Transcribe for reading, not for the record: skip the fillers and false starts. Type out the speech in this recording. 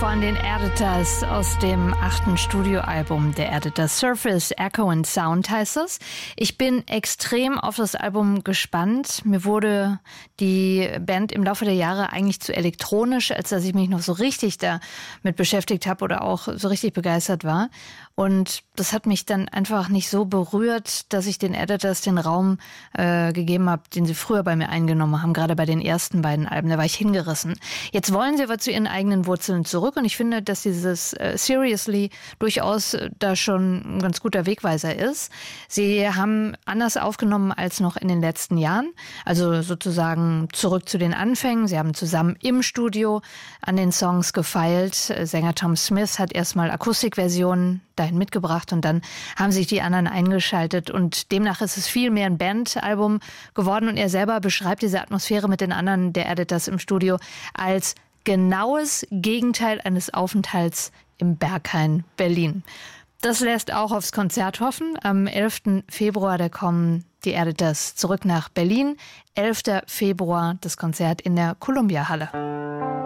von den Editors aus dem 8. Studioalbum der Editors. Surface, Echo and Sound heißt es. Ich bin extrem auf das Album gespannt. Mir wurde die Band im Laufe der Jahre eigentlich zu elektronisch, als dass ich mich noch so richtig damit beschäftigt habe oder auch so richtig begeistert war. Und das hat mich dann einfach nicht so berührt, dass ich den Editors den Raum gegeben habe, den sie früher bei mir eingenommen haben, gerade bei den ersten beiden Alben. Da war ich hingerissen. Jetzt wollen sie aber zu ihren eigenen Wurzeln zurück und ich finde, dass dieses Seriously durchaus da schon ein ganz guter Wegweiser ist. Sie haben anders aufgenommen als noch in den letzten Jahren, also sozusagen zurück zu den Anfängen. Sie haben zusammen im Studio an den Songs gefeilt. Sänger Tom Smith hat erstmal Akustikversionen dahin mitgebracht und dann haben sich die anderen eingeschaltet und demnach ist es viel mehr ein Bandalbum geworden und er selber beschreibt diese Atmosphäre mit den anderen der Editors im Studio als genaues Gegenteil eines Aufenthalts im Berghain Berlin. Das lässt auch aufs Konzert hoffen. Am 11. Februar, da kommen die Editors zurück nach Berlin. 11. Februar das Konzert in der Columbia Halle.